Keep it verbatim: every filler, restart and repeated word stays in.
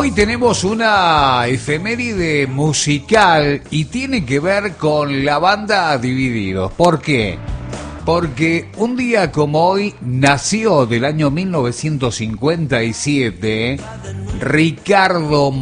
Hoy tenemos una efeméride musical y tiene que ver con la banda Divididos. ¿Por qué? Porque un día como hoy nació del año mil novecientos cincuenta y siete Ricardo